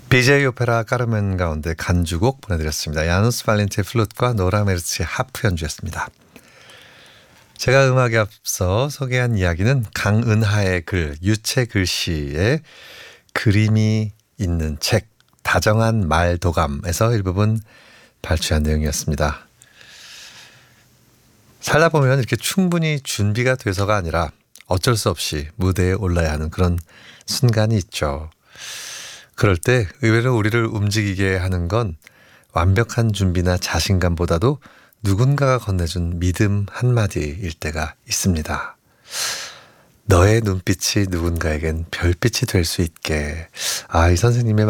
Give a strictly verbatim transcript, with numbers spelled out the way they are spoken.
비제이 오페라 까르멘 가운데 간주곡 보내드렸습니다. 야누스 발렌티의 플룻과 노라 메르츠의 하프 연주였습니다. 제가 음악에 앞서 소개한 이야기는 강은하의 글, 유채 글씨에 그림이 있는 책 다정한 말도감에서 일부분 발췌한 내용이었습니다. 살다 보면 이렇게 충분히 준비가 돼서가 아니라 어쩔 수 없이 무대에 올라야 하는 그런 순간이 있죠. 그럴 때 의외로 우리를 움직이게 하는 건 완벽한 준비나 자신감보다도 누군가가 건네준 믿음 한마디일 때가 있습니다. 너의 눈빛이 누군가에겐 별빛이 될 수 있게. 아, 이 선생님의